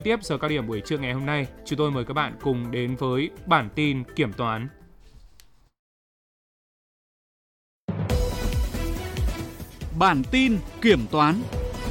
Tiếp giờ cao điểm buổi trưa ngày hôm nay, chúng tôi mời các bạn cùng đến với bản tin kiểm toán. Bản tin kiểm toán.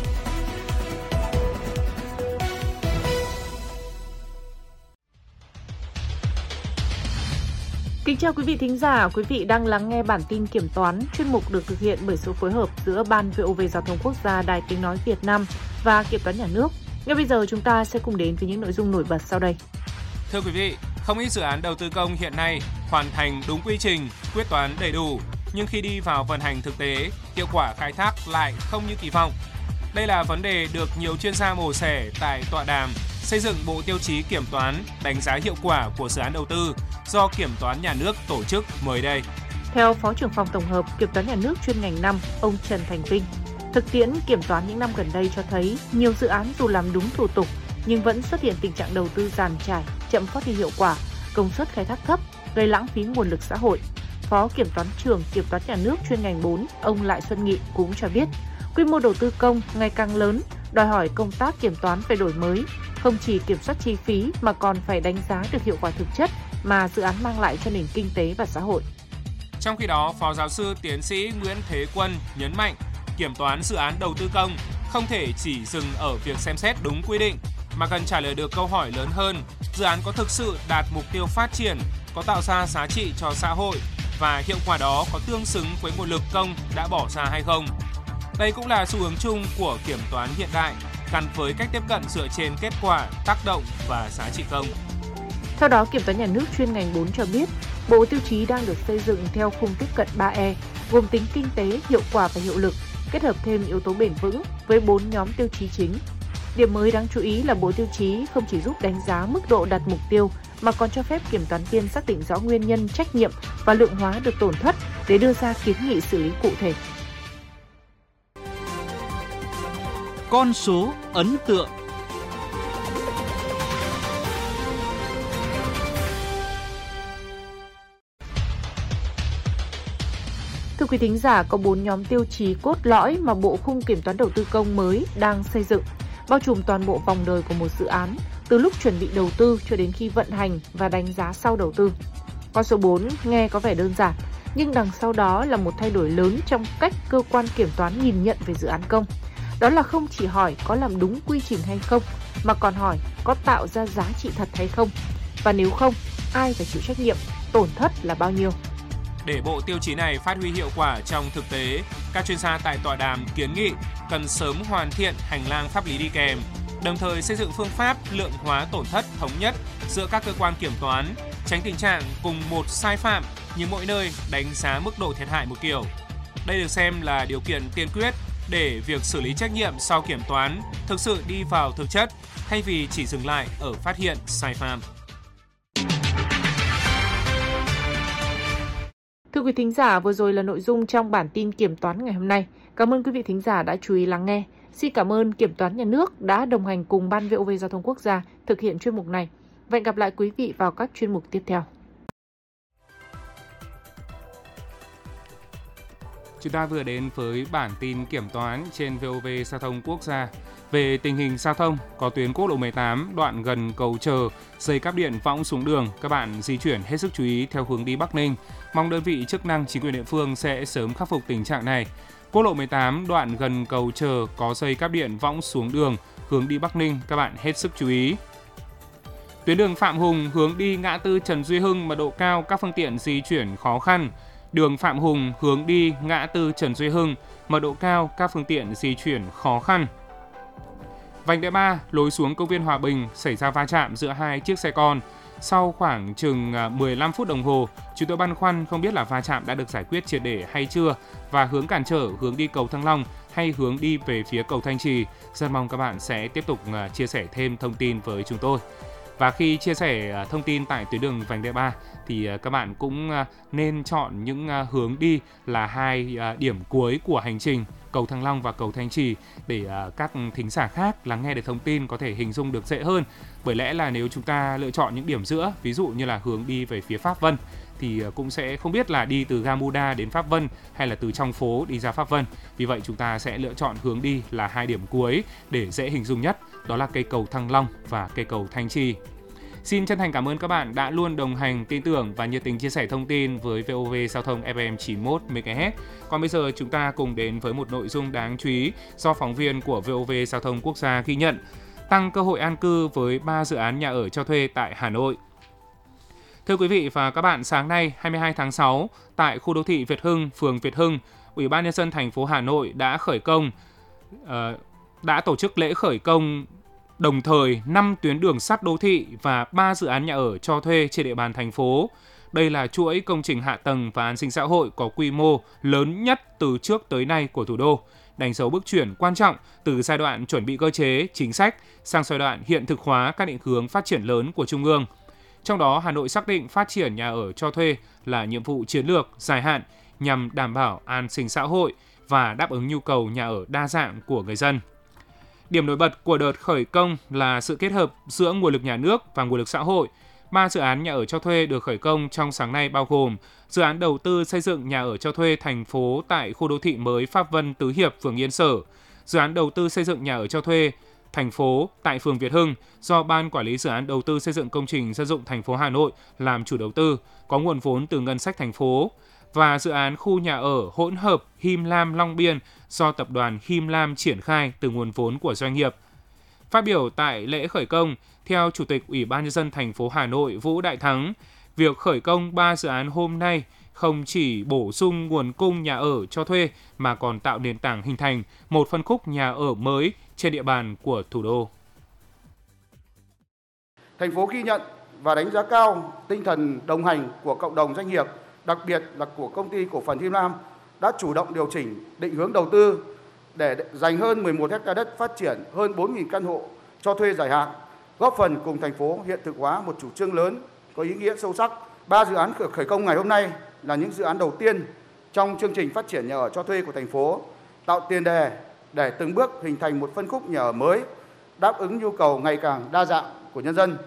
Kính chào quý vị thính giả, quý vị đang lắng nghe bản tin kiểm toán, chuyên mục được thực hiện bởi sự phối hợp giữa Ban VOV Giao thông Quốc gia, Đài Tiếng nói Việt Nam và Kiểm toán Nhà nước. Ngay bây giờ chúng ta sẽ cùng đến với những nội dung nổi bật sau đây. Thưa quý vị, không ít dự án đầu tư công hiện nay hoàn thành đúng quy trình, quyết toán đầy đủ, nhưng khi đi vào vận hành thực tế, hiệu quả khai thác lại không như kỳ vọng. Đây là vấn đề được nhiều chuyên gia mổ xẻ tại tọa đàm xây dựng bộ tiêu chí kiểm toán đánh giá hiệu quả của dự án đầu tư do Kiểm toán Nhà nước tổ chức mới đây. Theo Phó trưởng phòng tổng hợp Kiểm toán Nhà nước chuyên ngành 5, ông Trần Thành Vinh, thực tiễn kiểm toán những năm gần đây cho thấy nhiều dự án dù làm đúng thủ tục nhưng vẫn xuất hiện tình trạng đầu tư dàn trải, chậm phát huy hiệu quả, công suất khai thác thấp, gây lãng phí nguồn lực xã hội. Phó Kiểm toán trưởng Kiểm toán Nhà nước chuyên ngành 4, ông Lại Xuân Nghị cũng cho biết, quy mô đầu tư công ngày càng lớn, đòi hỏi công tác kiểm toán phải đổi mới, không chỉ kiểm soát chi phí mà còn phải đánh giá được hiệu quả thực chất mà dự án mang lại cho nền kinh tế và xã hội. Trong khi đó, Phó giáo sư tiến sĩ Nguyễn Thế Quân nhấn mạnh, kiểm toán dự án đầu tư công không thể chỉ dừng ở việc xem xét đúng quy định, mà cần trả lời được câu hỏi lớn hơn, dự án có thực sự đạt mục tiêu phát triển, có tạo ra giá trị cho xã hội và hiệu quả đó có tương xứng với nguồn lực công đã bỏ ra hay không. Đây cũng là xu hướng chung của kiểm toán hiện đại, gắn với cách tiếp cận dựa trên kết quả, tác động và giá trị công. Theo đó, Kiểm toán Nhà nước chuyên ngành 4 cho biết, bộ tiêu chí đang được xây dựng theo khung tiếp cận 3E, gồm tính kinh tế, hiệu quả và hiệu lực, kết hợp thêm yếu tố bền vững với 4 nhóm tiêu chí chính. Điểm mới đáng chú ý là bộ tiêu chí không chỉ giúp đánh giá mức độ đạt mục tiêu mà còn cho phép kiểm toán viên xác định rõ nguyên nhân, trách nhiệm và lượng hóa được tổn thất để đưa ra kiến nghị xử lý cụ thể. Con số ấn tượng. Thưa quý thính giả, có 4 nhóm tiêu chí cốt lõi mà Bộ Khung Kiểm toán Đầu tư công mới đang xây dựng, bao trùm toàn bộ vòng đời của một dự án, từ lúc chuẩn bị đầu tư cho đến khi vận hành và đánh giá sau đầu tư. Con số 4 nghe có vẻ đơn giản, nhưng đằng sau đó là một thay đổi lớn trong cách cơ quan kiểm toán nhìn nhận về dự án công. Đó là không chỉ hỏi có làm đúng quy trình hay không, mà còn hỏi có tạo ra giá trị thật hay không. Và nếu không, ai phải chịu trách nhiệm, tổn thất là bao nhiêu. Để bộ tiêu chí này phát huy hiệu quả trong thực tế, các chuyên gia tại tọa đàm kiến nghị cần sớm hoàn thiện hành lang pháp lý đi kèm, đồng thời xây dựng phương pháp lượng hóa tổn thất thống nhất giữa các cơ quan kiểm toán, tránh tình trạng cùng một sai phạm nhưng mỗi nơi đánh giá mức độ thiệt hại một kiểu. Đây được xem là điều kiện tiên quyết để việc xử lý trách nhiệm sau kiểm toán thực sự đi vào thực chất, thay vì chỉ dừng lại ở phát hiện sai phạm. Thưa quý thính giả, vừa rồi là nội dung trong bản tin kiểm toán ngày hôm nay. Cảm ơn quý vị thính giả đã chú ý lắng nghe. Xin cảm ơn Kiểm toán Nhà nước đã đồng hành cùng Ban VOV Giao thông Quốc gia thực hiện chuyên mục này. Và hẹn gặp lại quý vị vào các chuyên mục tiếp theo. Chúng ta vừa đến với bản tin kiểm toán trên VOV Giao thông Quốc gia. Về tình hình giao thông, có tuyến quốc lộ 18 đoạn gần cầu Chờ, dây cáp điện võng xuống đường, các bạn di chuyển hết sức chú ý theo hướng đi Bắc Ninh. Mong đơn vị chức năng chính quyền địa phương sẽ sớm khắc phục tình trạng này. Quốc lộ 18 đoạn gần cầu Chờ có dây cáp điện võng xuống đường, hướng đi Bắc Ninh, các bạn hết sức chú ý. Tuyến đường Phạm Hùng hướng đi ngã tư Trần Duy Hưng mật độ cao, các phương tiện di chuyển khó khăn. Đường Phạm Hùng hướng đi ngã tư Trần Duy Hưng mật độ cao, các phương tiện di chuyển khó khăn. Vành đai 3 lối xuống công viên Hòa Bình xảy ra va chạm giữa hai chiếc xe con. Sau khoảng chừng 15 phút đồng hồ, chúng tôi băn khoăn không biết là va chạm đã được giải quyết triệt để hay chưa và hướng cản trở hướng đi cầu Thăng Long hay hướng đi về phía cầu Thanh Trì. Rất mong các bạn sẽ tiếp tục chia sẻ thêm thông tin với chúng tôi. Và khi chia sẻ thông tin tại tuyến đường vành đai 3 thì các bạn cũng nên chọn những hướng đi là hai điểm cuối của hành trình cầu Thăng Long và cầu Thanh Trì để các thính giả khác lắng nghe được thông tin có thể hình dung được dễ hơn. Bởi lẽ là nếu chúng ta lựa chọn những điểm giữa, ví dụ như là hướng đi về phía Pháp Vân thì cũng sẽ không biết là đi từ ga Muda đến Pháp Vân hay là từ trong phố đi ra Pháp Vân. Vì vậy chúng ta sẽ lựa chọn hướng đi là hai điểm cuối để dễ hình dung nhất. đó là cây cầu Thăng Long và cây cầu Thanh Trì. Xin chân thành cảm ơn các bạn đã luôn đồng hành, tin tưởng và nhiệt tình chia sẻ thông tin với VOV Giao thông FM 91 MHz. Còn bây giờ chúng ta cùng đến với một nội dung đáng chú ý do phóng viên của VOV Giao thông Quốc gia ghi nhận. Tăng cơ hội an cư với 3 dự án nhà ở cho thuê tại Hà Nội. Thưa quý vị và các bạn, sáng nay 22 tháng 6, tại khu đô thị Việt Hưng, phường Việt Hưng, Ủy ban Nhân dân thành phố Hà Nội đã tổ chức lễ khởi công đồng thời 5 tuyến đường sắt đô thị và 3 dự án nhà ở cho thuê trên địa bàn thành phố. Đây là chuỗi công trình hạ tầng và an sinh xã hội có quy mô lớn nhất từ trước tới nay của thủ đô, đánh dấu bước chuyển quan trọng từ giai đoạn chuẩn bị cơ chế, chính sách sang giai đoạn hiện thực hóa các định hướng phát triển lớn của Trung ương. Trong đó, Hà Nội xác định phát triển nhà ở cho thuê là nhiệm vụ chiến lược dài hạn nhằm đảm bảo an sinh xã hội và đáp ứng nhu cầu nhà ở đa dạng của người dân. Điểm nổi bật của đợt khởi công là sự kết hợp giữa nguồn lực nhà nước và nguồn lực xã hội. 3 dự án nhà ở cho thuê được khởi công trong sáng nay bao gồm dự án đầu tư xây dựng nhà ở cho thuê thành phố tại khu đô thị mới Pháp Vân Tứ Hiệp, phường Yên Sở, dự án đầu tư xây dựng nhà ở cho thuê thành phố tại phường Việt Hưng do Ban Quản lý Dự án Đầu tư xây dựng công trình dân dụng thành phố Hà Nội làm chủ đầu tư, có nguồn vốn từ ngân sách thành phố, và dự án khu nhà ở hỗn hợp Him Lam Long Biên do tập đoàn Him Lam triển khai từ nguồn vốn của doanh nghiệp. Phát biểu tại lễ khởi công, theo Chủ tịch Ủy ban Nhân dân thành phố Hà Nội Vũ Đại Thắng, việc khởi công 3 dự án hôm nay không chỉ bổ sung nguồn cung nhà ở cho thuê mà còn tạo nền tảng hình thành một phân khúc nhà ở mới trên địa bàn của thủ đô. Thành phố ghi nhận và đánh giá cao tinh thần đồng hành của cộng đồng doanh nghiệp, đặc biệt là của công ty cổ phần Him Lam đã chủ động điều chỉnh định hướng đầu tư để dành hơn 11 ha đất phát triển hơn 4.000 căn hộ cho thuê dài hạn, góp phần cùng thành phố hiện thực hóa một chủ trương lớn có ý nghĩa sâu sắc. 3 dự án khởi công ngày hôm nay là những dự án đầu tiên trong chương trình phát triển nhà ở cho thuê của thành phố, tạo tiền đề để từng bước hình thành một phân khúc nhà ở mới, đáp ứng nhu cầu ngày càng đa dạng của nhân dân.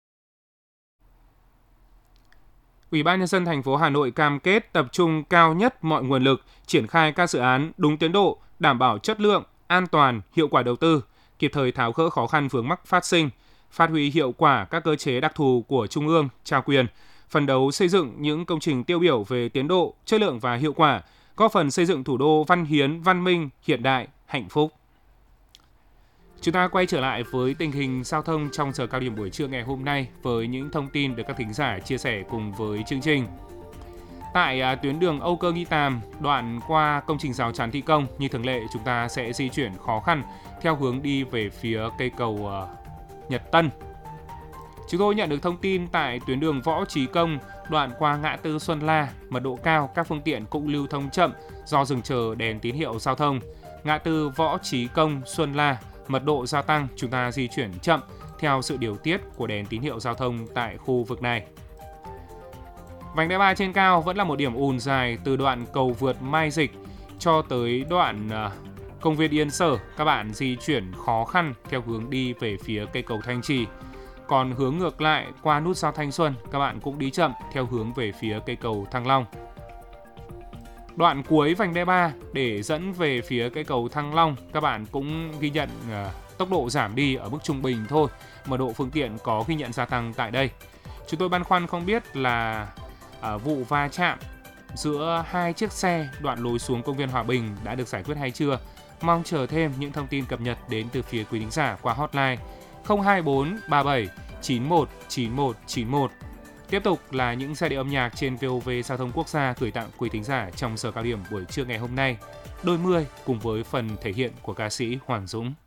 Ủy ban Nhân dân thành phố Hà Nội cam kết tập trung cao nhất mọi nguồn lực, triển khai các dự án đúng tiến độ, đảm bảo chất lượng, an toàn, hiệu quả đầu tư, kịp thời tháo gỡ khó khăn vướng mắc phát sinh, phát huy hiệu quả các cơ chế đặc thù của Trung ương, trao quyền, phấn đấu xây dựng những công trình tiêu biểu về tiến độ, chất lượng và hiệu quả, góp phần xây dựng thủ đô văn hiến, văn minh, hiện đại, hạnh phúc. Chúng ta quay trở lại với tình hình giao thông trong giờ cao điểm buổi trưa ngày hôm nay với những thông tin được các thính giả chia sẻ cùng với chương trình. Tại tuyến đường Âu Cơ Nghi Tàm, đoạn qua công trình rào chắn thi công, như thường lệ chúng ta sẽ di chuyển khó khăn theo hướng đi về phía cây cầu Nhật Tân. Chúng tôi nhận được thông tin tại tuyến đường Võ Trí Công, đoạn qua ngã tư Xuân La, mật độ cao, các phương tiện cũng lưu thông chậm do dừng chờ đèn tín hiệu giao thông. Ngã tư Võ Trí Công, Xuân La, mật độ gia tăng, chúng ta di chuyển chậm theo sự điều tiết của đèn tín hiệu giao thông tại khu vực này. Vành đai 3 trên cao vẫn là một điểm ùn dài từ đoạn cầu vượt Mai Dịch cho tới đoạn công viên Yên Sở. Các bạn di chuyển khó khăn theo hướng đi về phía cây cầu Thanh Trì. Còn hướng ngược lại qua nút giao Thanh Xuân, các bạn cũng đi chậm theo hướng về phía cây cầu Thăng Long. Đoạn cuối vành đai 3 để dẫn về phía cây cầu Thăng Long, các bạn cũng ghi nhận tốc độ giảm đi ở mức trung bình thôi. Mật độ phương tiện có ghi nhận gia tăng tại đây. Chúng tôi băn khoăn không biết là vụ va chạm giữa hai chiếc xe đoạn lối xuống công viên Hòa Bình đã được giải quyết hay chưa. Mong chờ thêm những thông tin cập nhật đến từ phía quý thính giả qua hotline 024 37 91 91 91. Tiếp tục là những giai điệu âm nhạc trên VOV Giao thông Quốc gia gửi tặng quý thính giả trong giờ cao điểm buổi trưa ngày hôm nay. Đôi mươi cùng với phần thể hiện của ca sĩ Hoàng Dũng.